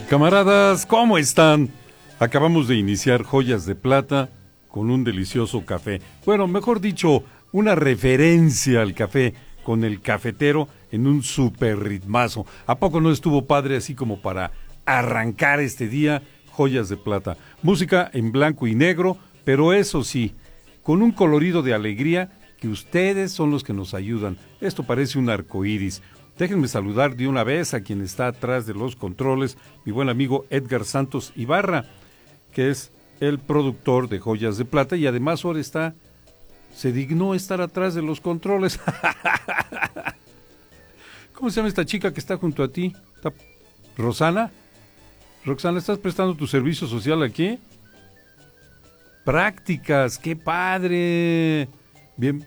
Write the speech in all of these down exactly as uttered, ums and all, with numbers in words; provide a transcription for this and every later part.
Camaradas, ¿cómo están? Acabamos de iniciar Joyas de Plata con un delicioso café. Bueno, mejor dicho, una referencia al café con el cafetero en un super ritmazo. ¿A poco no estuvo padre así como para arrancar este día? Joyas de Plata. Música en blanco y negro, pero eso sí, con un colorido de alegría que ustedes son los que nos ayudan. Esto parece un arcoíris. Déjenme saludar de una vez a quien está atrás de los controles, mi buen amigo Edgar Santos Ibarra, que es el productor de Joyas de Plata y además ahora está, se dignó estar atrás de los controles. ¿Cómo se llama esta chica que está junto a ti? ¿Está Rosana? Roxana, ¿estás prestando tu servicio social aquí? Prácticas, qué padre. Bien.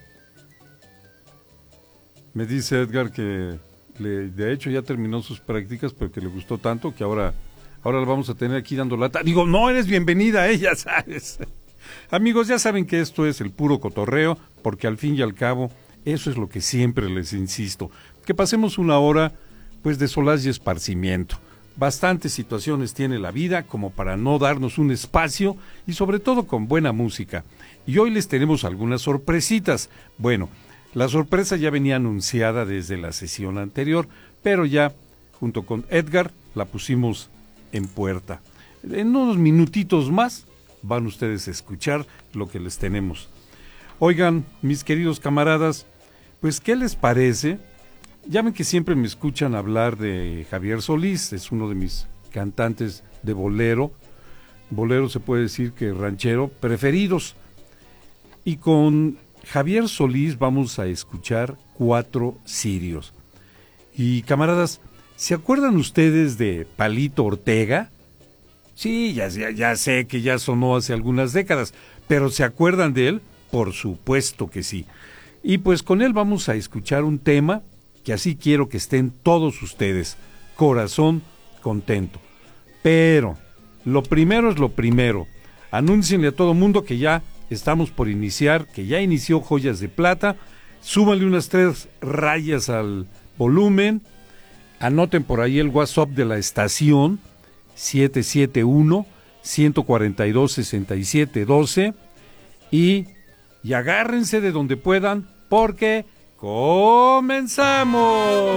Me dice Edgar que le, de hecho ya terminó sus prácticas, pero que le gustó tanto que ahora, ahora la vamos a tener aquí dando lata. Digo, no eres bienvenida, eh, ya sabes. Amigos, ya saben que esto es el puro cotorreo, porque al fin y al cabo, eso es lo que siempre les insisto. Que pasemos una hora, pues, de solaz y esparcimiento. Bastantes situaciones tiene la vida como para no darnos un espacio y sobre todo con buena música. Y hoy les tenemos algunas sorpresitas. Bueno, la sorpresa ya venía anunciada desde la sesión anterior, pero ya, junto con Edgar, la pusimos en puerta. En unos minutitos más van ustedes a escuchar lo que les tenemos. Oigan, mis queridos camaradas, pues, ¿qué les parece? Ya ven que siempre me escuchan hablar de Javier Solís, es uno de mis cantantes de bolero, bolero se puede decir que ranchero, preferidos. Y con Javier Solís vamos a escuchar Cuatro Cirios. Y camaradas, ¿se acuerdan ustedes de Palito Ortega? Sí, ya, ya, ya sé que ya sonó hace algunas décadas, pero ¿se acuerdan de él? Por supuesto que sí. Y pues con él vamos a escuchar un tema que así quiero que estén todos ustedes, Corazón Contento. Pero lo primero es lo primero, anúncienle a todo mundo que ya estamos por iniciar, que ya inició Joyas de Plata, súbanle unas tres rayas al volumen, anoten por ahí el WhatsApp de la estación, siete siete uno, uno cuatro dos, seis siete uno dos, y, y agárrense de donde puedan, porque ¡comenzamos!